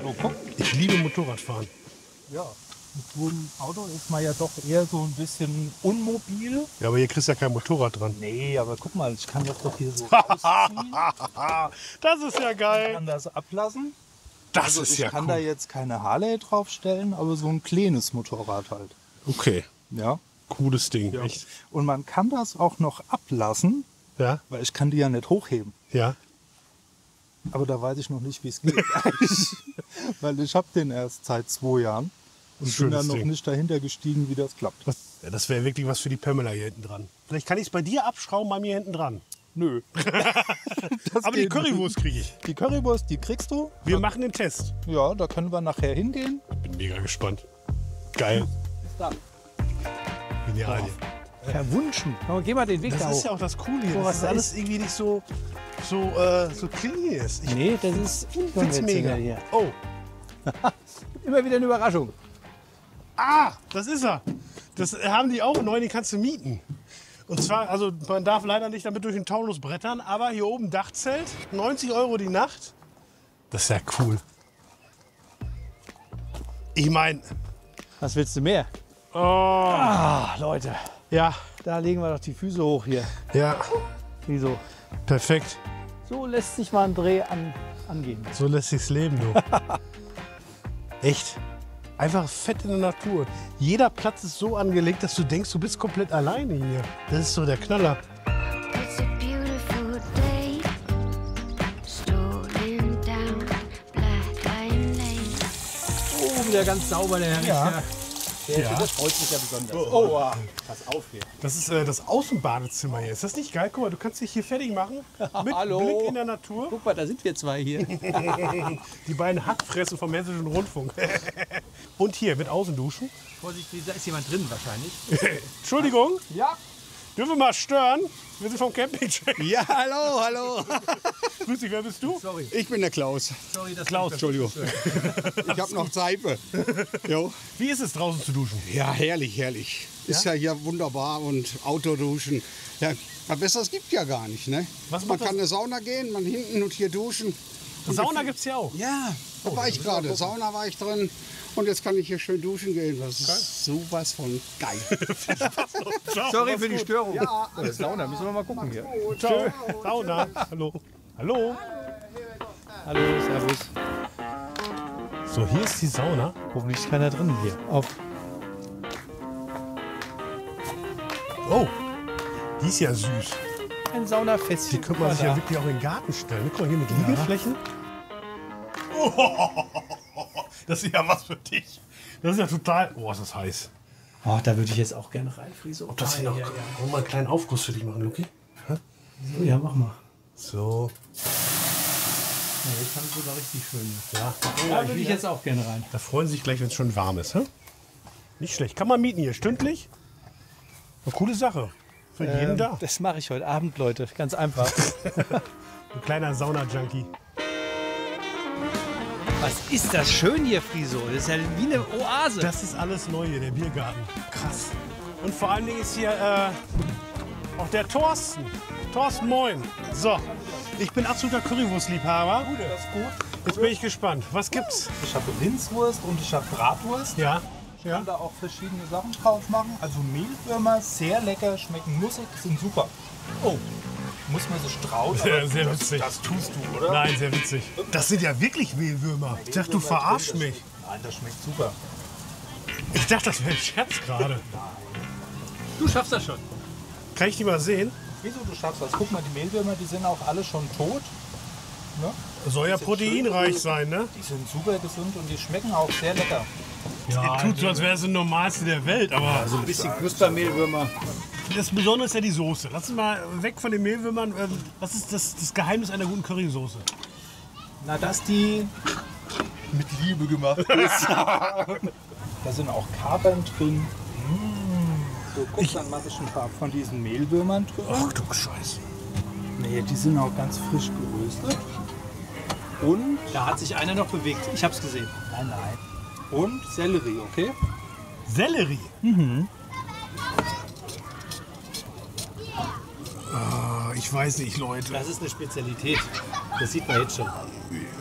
Oh, guck. Ich liebe Motorradfahren. Ja. Mit so einem Auto ist man ja doch eher so ein bisschen unmobil. Ja, aber hier kriegst du ja kein Motorrad dran. Nee, aber guck mal, ich kann das doch hier so rausziehen. Das ist ja Ich geil. kann das ablassen. Das Also ist ich ja kann cool. da jetzt keine Harley draufstellen, aber so ein kleines Motorrad halt. Okay, Ja. cooles Ding. Ja. Echt? Und man kann das auch noch ablassen, Ja, weil ich kann die ja nicht hochheben. ja. Aber da weiß ich noch nicht, wie es geht. Weil ich habe den erst seit 2 Jahren und bin Schönes dann noch Ding. nicht dahinter gestiegen, wie das klappt. Ja, das wäre wirklich was für die Pamela hier hinten dran. Vielleicht kann ich es bei dir abschrauben, bei mir hinten dran. Nö. Das Aber die geht Currywurst kriege ich. nicht. Die Currywurst, die kriegst du. Wir machen den Test. Ja, da können wir nachher hingehen. Bin mega gespannt. Geil. Bis dann. Genial. Verwunschen. Komm, geh mal den Weg da Das ist hoch. ja auch das Coole hier, Guck, dass was das da alles ist. irgendwie nicht so clean ist. Ich Nee, das ist find's unkonventionell mega. hier. Oh, Immer wieder eine Überraschung. das ist er. Das haben die auch neu, den kannst du mieten. Und zwar, also man darf leider nicht damit durch den Taunus brettern, aber hier oben Dachzelt, 90 € die Nacht. Das ist ja cool. Ich meine, Was willst du mehr? oh, Leute, ja, da legen wir doch die Füße hoch hier. ja, Wieso? perfekt. So lässt sich mal ein Dreh angehen. So lässt sich's leben, du. Echt. Einfach fett in der Natur. Jeder Platz ist so angelegt, dass du denkst, du bist komplett alleine hier. Das ist so der Knaller. It's a beautiful day. Strolling down Black Lion Lane. Oh, wieder ganz sauber, der Herr Richter. Ja. Das freut mich ja besonders. Oh, Pass auf hier. Das ist das Außenbadezimmer hier. Ist das nicht geil? Guck mal, du kannst dich hier fertig machen. Mit Hallo. Blick in der Natur. Guck mal, da sind wir zwei hier. Die beiden Hackfressen vom Hessischen Rundfunk. Und hier mit Außenduschen. Vorsicht, da ist jemand drin wahrscheinlich. Entschuldigung, Ja. dürfen wir mal stören? Wir sind vom Campingcheck. Ja, hallo, hallo. Grüß dich, wer bist du? Sorry. Ich bin der Klaus. Sorry, das Klaus. Entschuldigung. Ich habe noch Seife. Jo. Wie ist es draußen zu duschen? Ja, herrlich, herrlich. Ist ja hier wunderbar und Outdoor-Duschen. Ja, besseres gibt ja gar nicht, ne? Was Man macht kann das? in eine Sauna gehen, man hinten und hier duschen. Sauna gibt's hier auch. Ja, da war ich gerade. Sauna war ich drin. Und jetzt kann ich hier schön duschen gehen. Das ist sowas von geil. Sorry für die Störung. Ja, Sauna, müssen wir mal gucken hier. Ciao. Sauna. Hallo. Hallo. Hallo, servus. So, hier ist die Sauna. Hoffentlich ist keiner drin hier. Auf. Oh, die ist ja süß. Ein Saunafest. Die könnte man sich ja wirklich auch in den Garten stellen. Guck mal, hier mit Liegeflächen. Oh, das ist ja was für dich. Das ist ja total... Oh, ist das heiß. Oh, da würde ich jetzt auch gerne rein, Friso. Ob das hier noch... Wollen wir mal einen kleinen Aufguss für dich machen, Luki? So, ja, mach mal. So. Ja, jetzt haben sie sogar richtig schön. Ja, Da würde ich jetzt auch gerne rein. da freuen sie sich gleich, wenn es schon warm ist. Hä? Nicht schlecht. Kann man mieten hier, stündlich. Eine coole Sache. Für jeden da. Das mache ich heute Abend, Leute. Ganz einfach. Ein kleiner Sauna-Junkie. Was ist das schön hier, Friso? Das ist ja wie eine Oase. Das ist alles neu hier, der Biergarten. Krass. Und vor allen Dingen ist hier auch der Thorsten. Thorsten, moin. So, ich bin absoluter Currywurstliebhaber. das ist gut. Jetzt bin ich gespannt. Was gibt's? Ich habe Rindswurst und ich habe Bratwurst. Ja. Ich kann da auch verschiedene Sachen drauf machen. Also Mehlwürmer, sehr lecker, schmecken nussig, sind super. Oh, muss man sich trauen. Sehr, aber sehr das, witzig. Das tust du, oder? Nein, sehr witzig. Das sind ja wirklich Mehlwürmer. Ich dachte, du verarschst mich. Nein, das schmeckt super. Ich dachte, das wäre ein Scherz gerade. Du schaffst das schon. Kann ich die mal sehen? Wieso, du schaffst das? Guck mal, die Mehlwürmer, die sind auch alle schon tot. Ne? Soll ja proteinreich sein, ne? Die sind super gesund und die schmecken auch sehr lecker. Ja, tut so, als wäre es das Normalste der Welt, aber So ein bisschen Knuspermehlwürmer. das Besondere ist ja die Soße. Lass uns mal weg von den Mehlwürmern. Was ist das Geheimnis einer guten Currysoße? Na, dass die mit Liebe gemacht ist. Da sind auch Kapern drin. So, guck, dann mache ich ein paar von diesen Mehlwürmern drüber. Ach du Scheiße. Nee, die sind auch ganz frisch geröstet. Und, Da hat sich einer noch bewegt. Ich hab's gesehen. nein. Und Sellerie, okay? Sellerie? Ah, ich weiß nicht, Leute. Das ist eine Spezialität. Das sieht man jetzt schon.